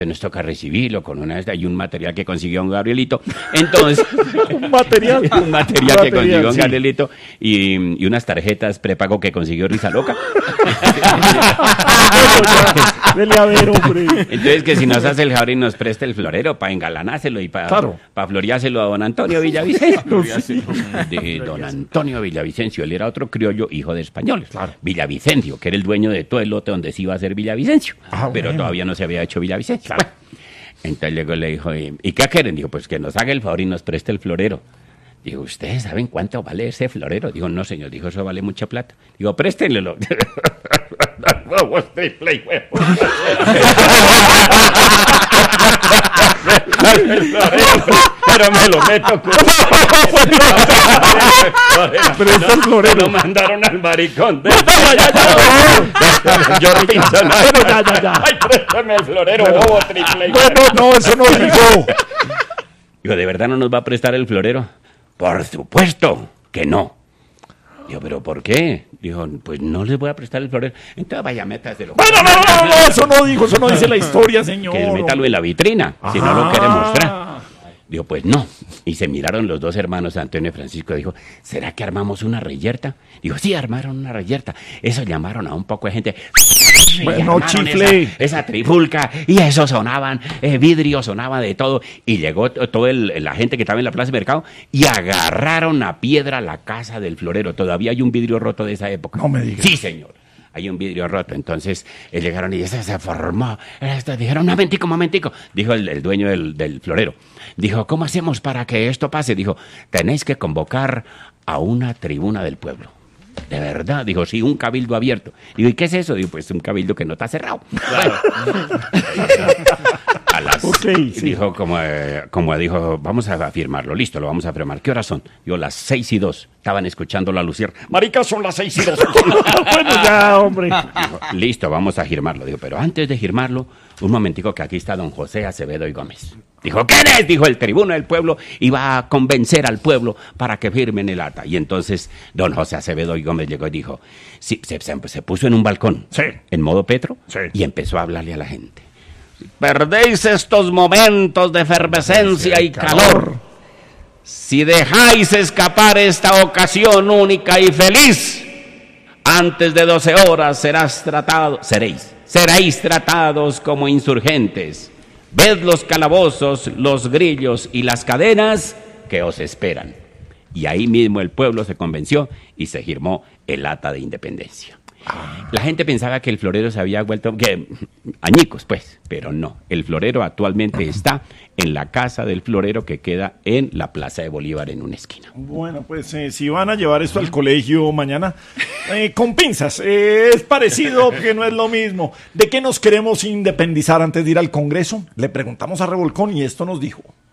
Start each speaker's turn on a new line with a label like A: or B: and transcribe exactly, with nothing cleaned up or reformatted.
A: nos toca recibirlo con una y un material que consiguió un Gabrielito. Entonces,
B: un material,
A: un material que consiguió un
B: sí.
A: Gabrielito y, y unas tarjetas prepago que consiguió Risa Loca.
B: Dele a ver, hombre.
A: Entonces, que si nos hace el favor y nos presta el florero para engalanárselo y para
B: claro.
A: pa floreárselo a don Antonio Villavicencio. Sí. De don Antonio Villavicencio, él era otro criollo, hijo de españoles.
B: Claro.
A: Villavicencio, que era el dueño de todo el lote donde se iba a hacer Villavicencio. Ah, pero bueno. Todavía no se había hecho Villavicencio. Claro. Bueno, entonces luego le dijo, ¿y qué quieren? Dijo, pues que nos haga el favor y nos preste el florero. Digo, ¿ustedes saben cuánto vale ese florero? Digo, no, señor. Dijo, eso vale mucha plata. Digo, préstenlelo. Pero me lo meto con...
B: Presta el florero.
A: Lo mandaron al maricón. Yo pincho
B: nada.
A: Ay, préstame el florero, bobo triple.
B: Bueno, no, eso no dijo.
A: Digo, ¿de verdad no nos va a prestar el florero? Por supuesto que no. Digo, ¿pero por qué? Dijo, pues no les voy a prestar el florero. Entonces vaya, métaselo.
B: Bueno, no, no, no, eso no dijo, eso no dice la historia, señor.
A: Que métalo en la vitrina, Ajá. si no lo quiere mostrar. Digo, pues no. Y se miraron los dos hermanos, Antonio y Francisco. Dijo, ¿será que armamos una reyerta? Dijo, sí, armaron una reyerta. Eso llamaron a un poco de gente.
B: Bueno, chifle.
A: Esa, esa trifulca. Y eso sonaban, eh, vidrio, sonaba de todo. Y llegó toda la gente que estaba en la plaza de mercado y agarraron a piedra la casa del florero. Todavía hay un vidrio roto de esa época.
B: No me digas.
A: Sí, señor. Hay un vidrio roto, entonces eh, llegaron y se, se formó, esto, dijeron, un momentico, un momentico, dijo el, el dueño del, del florero, dijo, ¿cómo hacemos para que esto pase? Dijo, tenéis que convocar a una tribuna del pueblo. ¿De verdad? Dijo, sí, un cabildo abierto. Digo, ¿y qué es eso? Digo, pues un cabildo que no está cerrado. Claro. A las, okay, sí. Dijo, como, eh, como dijo, vamos a firmarlo, listo, lo vamos a firmar. ¿Qué horas son? Digo, las seis y dos. Estaban escuchando la lucier. Marica, son las seis y dos.
B: Bueno, ya, hombre.
A: Dijo, listo, vamos a firmarlo. Digo, pero antes de firmarlo, un momentico que aquí está don José Acevedo y Gómez. Dijo, ¿quién es? Dijo, el tribuno del pueblo iba a convencer al pueblo para que firmen el acta. Y entonces don José Acevedo y Gómez llegó y dijo, sí, se, se, se puso en un balcón,
B: sí.
A: en modo Petro,
B: sí.
A: y empezó a hablarle a la gente. Perdéis estos momentos de efervescencia y calor. Si dejáis escapar esta ocasión única y feliz, antes de doce horas serás tratado, seréis, seréis tratados como insurgentes. Ved los calabozos, los grillos y las cadenas que os esperan. Y ahí mismo el pueblo se convenció y se firmó el acta de independencia. Ah. La gente pensaba que el florero se había vuelto, que añicos pues, pero no. El florero actualmente está en la casa del florero que queda en la Plaza de Bolívar en una esquina.
B: Bueno, pues eh, si van a llevar esto al colegio mañana, eh, con pinzas, eh, es parecido que no es lo mismo. ¿De qué nos queremos independizar antes de ir al Congreso? Le preguntamos a Revolcón y esto nos dijo.